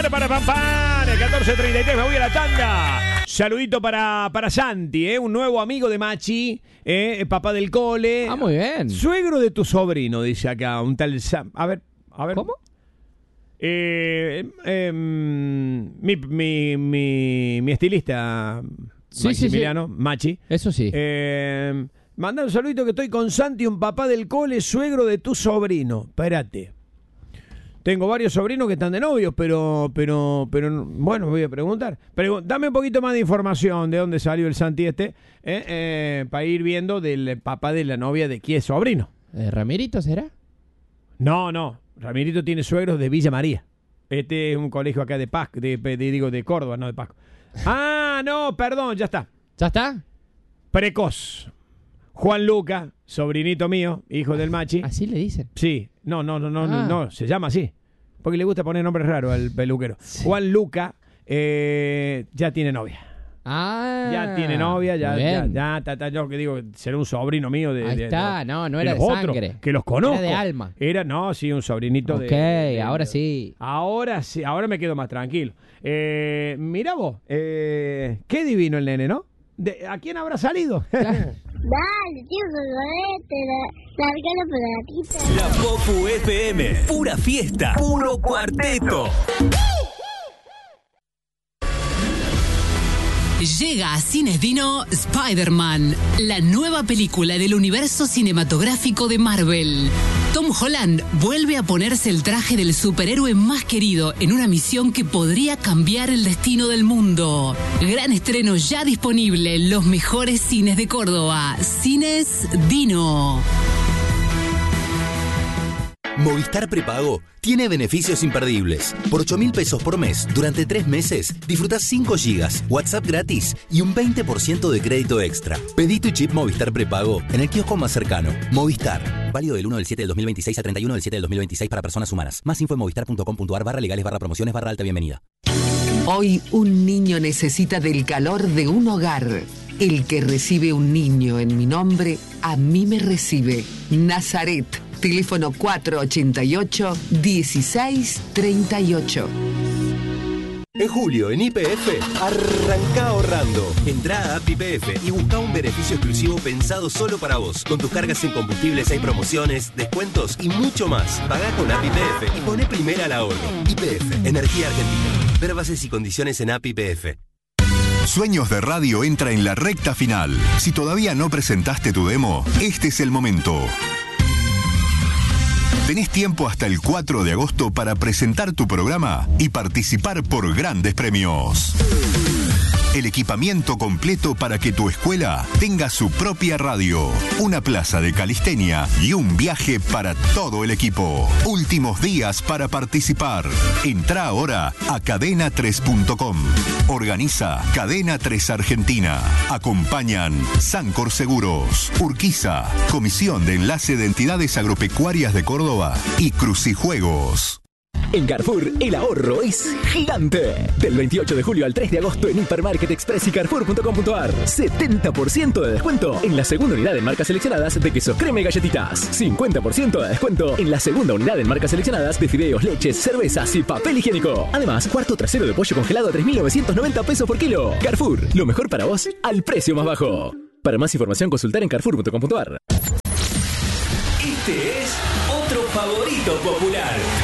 para pam, pam. El 14:33, me voy a la tanda. Saludito para Santi, un nuevo amigo de Machi, papá del cole. Ah, muy bien. Suegro de tu sobrino, dice acá, un tal Sam. A ver. ¿Cómo? Mi estilista, Sí, Maximiliano, sí. Machi. Eso sí. Manda un saludito que estoy con Santi, un papá del cole, suegro de tu sobrino. Espérate. Tengo varios sobrinos que están de novios, pero bueno, voy a preguntar. Pero dame un poquito más de información de dónde salió el Santi para ir viendo del papá de la novia de quién es sobrino. ¿Ramirito será? No. Ramirito tiene suegros de Villa María. Este es un colegio acá de Pasco, de Córdoba, no de Pasco. Ah, no, perdón, ya está. ¿Ya está? Precoz. Juan Luca, sobrinito mío, hijo del Machi. ¿Así le dicen? Sí, no, se llama así. Porque le gusta poner nombres raros al peluquero. Sí. Juan Luca ya tiene novia. Ah. Ya tiene novia, ya, yo que digo, será un sobrino mío de. Ahí está, no era de otros, sangre. Que los conozco. Era de alma. Sí, un sobrinito de. Ok, ahora sí. Ahora sí, ahora me quedo más tranquilo. Mira vos, qué divino el nene, ¿no? ¿A quién habrá salido? Dale, tío, larga la platita. La Popu FM, pura fiesta, puro cuarteto. Llega a Cines Dino Spider-Man, la nueva película del universo cinematográfico de Marvel. Tom Holland vuelve a ponerse el traje del superhéroe más querido en una misión que podría cambiar el destino del mundo. Gran estreno ya disponible en los mejores cines de Córdoba. Cines Dino. Movistar Prepago tiene beneficios imperdibles. Por 8.000 pesos por mes, durante 3 meses, disfrutás 5 gigas, WhatsApp gratis y un 20% de crédito extra. Pedí tu chip Movistar Prepago en el kiosco más cercano. Movistar. Válido del 1 del 7 del 2026 al 31 del 7 del 2026 para personas humanas. Más info en movistar.com.ar/legales/promociones/alta bienvenida. Hoy un niño necesita del calor de un hogar. El que recibe un niño en mi nombre, a mí me recibe. Nazaret. Teléfono 488-1638. En julio, en YPF, arranca ahorrando. Entrá a App YPF y busca un beneficio exclusivo pensado solo para vos. Con tus cargas en combustibles hay promociones, descuentos y mucho más. Pagá con App YPF y poné primera al ahorro. YPF, Energía Argentina. Ver bases y condiciones en App YPF. Sueños de Radio entra en la recta final. Si todavía no presentaste tu demo, este es el momento. Tenés tiempo hasta el 4 de agosto para presentar tu programa y participar por grandes premios. El equipamiento completo para que tu escuela tenga su propia radio, una plaza de calistenia y un viaje para todo el equipo. Últimos días para participar. Entrá ahora a cadena3.com. Organiza Cadena 3 Argentina. Acompañan Sancor Seguros, Urquiza, Comisión de Enlace de Entidades Agropecuarias de Córdoba y Crucijuegos. En Carrefour, el ahorro es gigante. Del 28 de julio al 3 de agosto en Hipermarket Express y Carrefour.com.ar. 70% de descuento en la segunda unidad en marcas seleccionadas de quesos crema y galletitas. 50% de descuento en la segunda unidad en marcas seleccionadas de fideos, leches, cervezas y papel higiénico. Además, cuarto trasero de pollo congelado a 3.990 pesos por kilo. Carrefour, lo mejor para vos al precio más bajo. Para más información, consultar en Carrefour.com.ar. Este es otro favorito popular.